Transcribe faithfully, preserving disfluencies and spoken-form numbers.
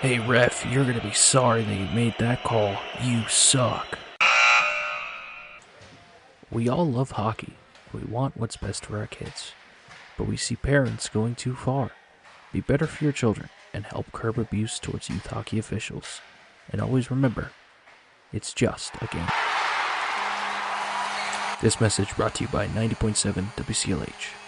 Hey ref, you're gonna be sorry that you made that call. You suck. We all love hockey. We want what's best for our kids. But we see parents going too far. Be better for your children and help curb abuse towards youth hockey officials. And always remember, it's just a game. This message brought to you by ninety point seven W C L H.